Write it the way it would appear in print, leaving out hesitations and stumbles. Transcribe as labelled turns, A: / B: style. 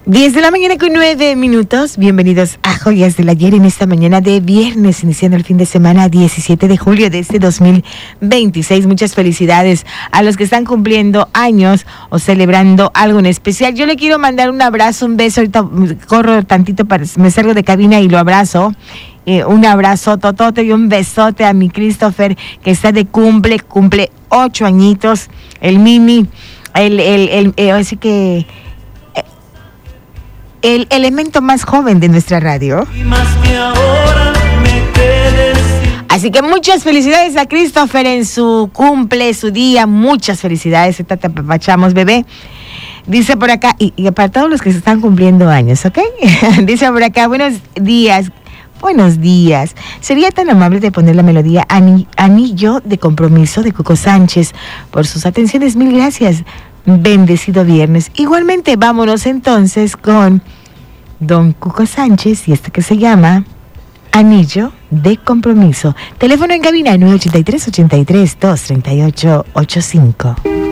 A: 10 de la mañana con 9 minutos. Bienvenidos a Joyas del Ayer en esta mañana de viernes, iniciando el fin de semana 17 de julio de este 2026. Muchas felicidades a los que están cumpliendo años o celebrando algo en especial. Yo le quiero mandar un abrazo, un beso. Ahorita corro tantito, me salgo de cabina y lo abrazo. Un abrazo totote y un besote a mi Christopher, que está de cumple 8 añitos. El mini, así que... el elemento más joven de nuestra radio. Así que muchas felicidades a Christopher en su cumple, su día. Muchas felicidades, te apapachamos, bebé. Dice por acá, y para todos los que se están cumpliendo años, ¿ok? Dice por acá, buenos días. Sería tan amable de poner la melodía Anillo de Compromiso de Cuco Sánchez. Por sus atenciones, mil gracias. Bendecido viernes. Igualmente, vámonos entonces con don Cuco Sánchez y este que se llama Anillo de Compromiso. Teléfono en cabina 983-83-238-85.